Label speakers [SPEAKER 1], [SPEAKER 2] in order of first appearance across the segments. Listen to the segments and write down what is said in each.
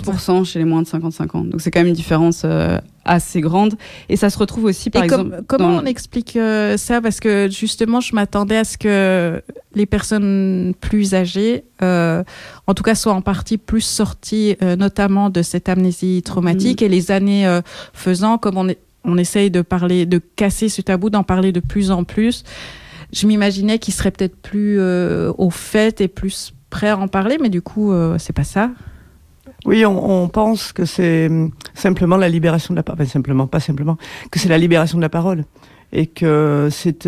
[SPEAKER 1] 14% chez les moins de 55 ans. Donc c'est quand même une différence assez grande. Et ça se retrouve aussi, par exemple...
[SPEAKER 2] Comment on explique ça? Parce que justement, je m'attendais à ce que les personnes plus âgées, en tout cas, soient en partie plus sorties, notamment de cette amnésie traumatique. Et les années faisant, comme on essaye de casser ce tabou, d'en parler de plus en plus, je m'imaginais qu'ils seraient peut-être plus au fait et plus prêts à en parler, mais du coup, c'est pas ça.
[SPEAKER 3] Oui, on pense que c'est simplement la libération de la parole, enfin, pas simplement, que c'est la libération de la parole. Et que c'est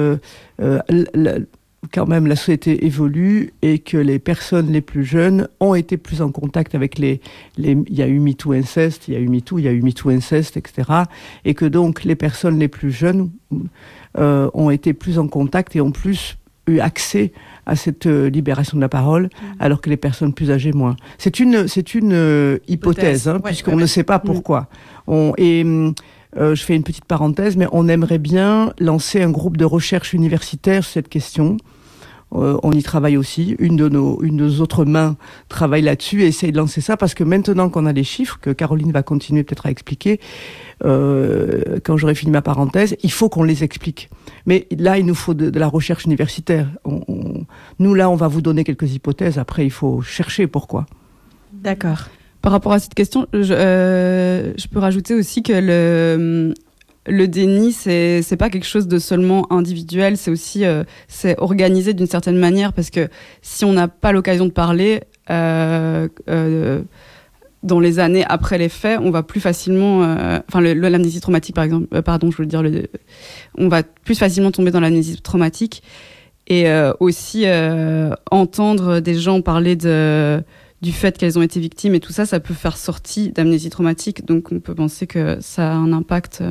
[SPEAKER 3] quand même la société évolue et que les personnes les plus jeunes ont été plus en contact avec il y a eu MeToo inceste, il y a eu MeToo inceste, etc. Et que donc les personnes les plus jeunes ont été plus en contact et ont plus eu accès à cette libération de la parole, alors que les personnes plus âgées moins. C'est une hypothèse, hein, puisqu'on ne sait pas pourquoi. Je fais une petite parenthèse, mais on aimerait bien lancer un groupe de recherche universitaire sur cette question. On y travaille aussi. Une de nos autres mains travaille là-dessus et essaye de lancer ça, parce que maintenant qu'on a les chiffres, que Caroline va continuer peut-être à expliquer, quand j'aurai fini ma parenthèse, il faut qu'on les explique. Mais là, il nous faut de la recherche universitaire. Nous, là, on va vous donner quelques hypothèses. Après, il faut chercher pourquoi.
[SPEAKER 2] D'accord.
[SPEAKER 1] Par rapport à cette question, je peux rajouter aussi que le déni, c'est pas quelque chose de seulement individuel, c'est aussi c'est organisé d'une certaine manière, parce que si on n'a pas l'occasion de parler dans les années après les faits, on va plus facilement, l'amnésie traumatique par exemple, on va plus facilement tomber dans l'amnésie traumatique, et aussi entendre des gens parler du fait qu'elles ont été victimes et tout ça, ça peut faire sortie d'amnésie traumatique. Donc on peut penser que ça a un impact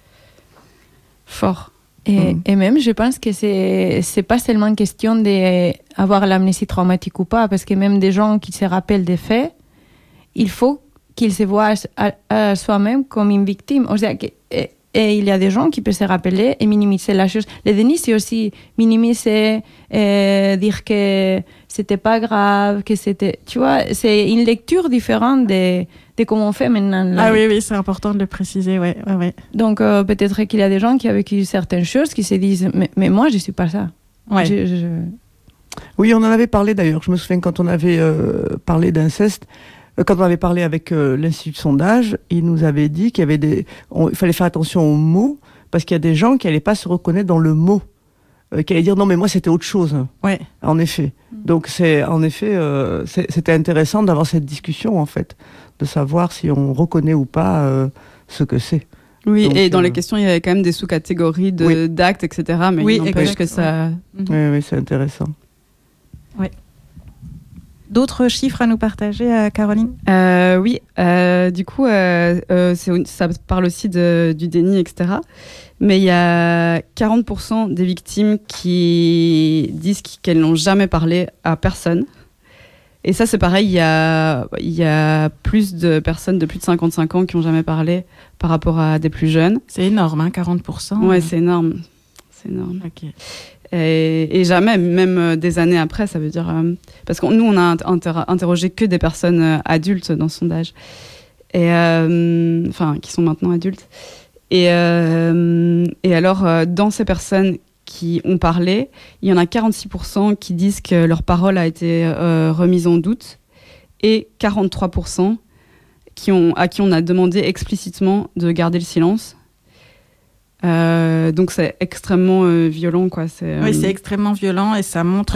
[SPEAKER 1] fort.
[SPEAKER 4] Et même, je pense que c'est pas seulement une question d'avoir l'amnésie traumatique ou pas, parce que même des gens qui se rappellent des faits, il faut qu'ils se voient à soi-même comme une victime. Et il y a des gens qui peuvent se rappeler et minimiser la chose. Le déni, c'est aussi minimiser, dire que c'était pas grave, que c'était... Tu vois, c'est une lecture différente de comment on fait maintenant.
[SPEAKER 2] Ah oui, c'est important de le préciser, ouais.
[SPEAKER 4] Donc, peut-être qu'il y a des gens qui ont vécu certaines choses qui se disent « Mais moi, je suis pas ça.
[SPEAKER 2] Ouais. »
[SPEAKER 3] Oui, on en avait parlé d'ailleurs. Je me souviens quand on avait parlé d'inceste, quand on avait parlé avec l'Institut de sondage, il nous avait dit qu'il y avait il fallait faire attention aux mots, parce qu'il y a des gens qui n'allaient pas se reconnaître dans le mot, qui allaient dire non mais moi c'était autre chose.
[SPEAKER 2] Ouais.
[SPEAKER 3] En effet. Donc c'était intéressant d'avoir cette discussion en fait, de savoir si on reconnaît ou pas ce que c'est.
[SPEAKER 1] Oui,
[SPEAKER 3] donc,
[SPEAKER 1] et dans les questions il y avait quand même des sous-catégories d'actes, etc. Mais il n'empêche que ça.
[SPEAKER 3] Oui, c'est intéressant.
[SPEAKER 2] Oui. D'autres chiffres à nous partager, Caroline?
[SPEAKER 1] Oui, du coup, ça parle aussi du déni, etc. Mais il y a 40% des victimes qui disent qu'elles n'ont jamais parlé à personne. Et ça, c'est pareil, il y a plus de personnes de plus de 55 ans qui n'ont jamais parlé par rapport à des plus jeunes.
[SPEAKER 2] C'est énorme, hein, 40%.
[SPEAKER 1] Ouais, c'est énorme. C'est énorme.
[SPEAKER 2] Ok.
[SPEAKER 1] Et jamais, même des années après, ça veut dire... parce que nous, on a interrogé que des personnes adultes dans le sondage, qui sont maintenant adultes. Et alors, dans ces personnes qui ont parlé, il y en a 46% qui disent que leur parole a été remise en doute, et 43% à qui on a demandé explicitement de garder le silence. Donc c'est extrêmement violent, quoi.
[SPEAKER 2] Oui, c'est extrêmement violent, et ça montre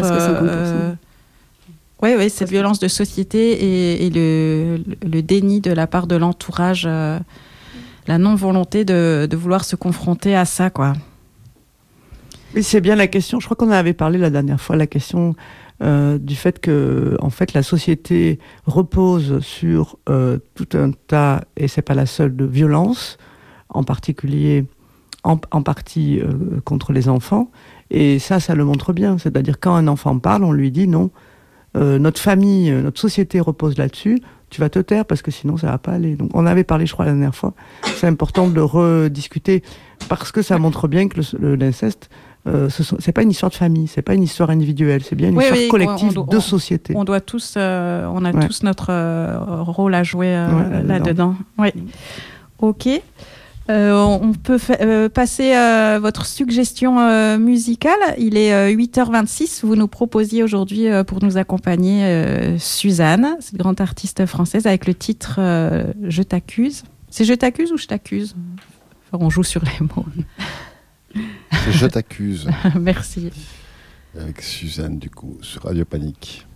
[SPEAKER 2] cette violence de société et le déni de la part de l'entourage, la non-volonté de vouloir se confronter à ça, quoi.
[SPEAKER 3] Oui, c'est bien la question. Je crois qu'on en avait parlé la dernière fois, la question du fait que, en fait, la société repose sur tout un tas, et c'est pas la seule, de violences, en particulier en partie contre les enfants, et ça le montre bien. C'est-à-dire quand un enfant parle, on lui dit non, notre famille, notre société repose là-dessus, tu vas te taire parce que sinon ça va pas aller. Donc on avait parlé, je crois, la dernière fois, c'est important de le rediscuter, parce que ça montre bien que l'inceste c'est pas une histoire de famille, c'est pas une histoire individuelle, c'est bien une histoire collective de société.
[SPEAKER 2] On doit tous, on a tous notre rôle à jouer là-dedans. Oui. Ok. On peut passer votre suggestion musicale. Il est 8h26. Vous nous proposiez aujourd'hui pour nous accompagner Suzanne, cette grande artiste française, avec le titre Je t'accuse. C'est Je t'accuse ou Je t'accuse ? Enfin, on joue sur les mots.
[SPEAKER 5] C'est Je t'accuse.
[SPEAKER 2] Merci.
[SPEAKER 5] Avec Suzanne, du coup, sur Radio Panique.